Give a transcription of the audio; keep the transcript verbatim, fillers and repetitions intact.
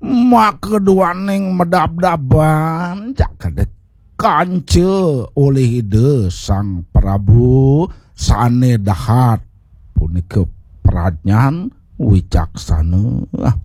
mak keduaning medab-daban cak kadek kance oleh ide sang Prabu sane dahat punike pradnyan wicaksana.